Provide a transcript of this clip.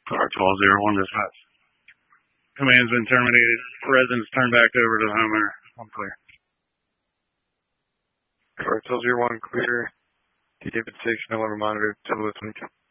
Car 1201 dispatch. Command's been terminated. Residence turned back over to the homeowner. I'm clear. Car 1201 clear. David Station, 11 monitor, 22.